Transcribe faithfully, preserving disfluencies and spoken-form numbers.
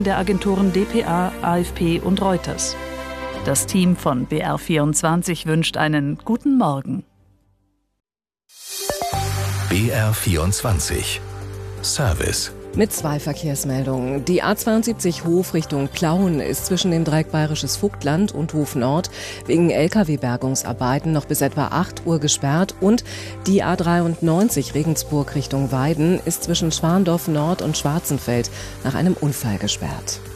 der Agenturen D P A, A F P und Reuters. Das Team von B R vierundzwanzig wünscht einen guten Morgen. B R vierundzwanzig Service. Mit zwei Verkehrsmeldungen. Die A zweiundsiebzig Hof Richtung Plauen ist zwischen dem Dreieck Bayerisches Vogtland und Hof Nord wegen L K W-Bergungsarbeiten noch bis etwa acht Uhr gesperrt. Und die A dreiundneunzig Regensburg Richtung Weiden ist zwischen Schwandorf Nord und Schwarzenfeld nach einem Unfall gesperrt.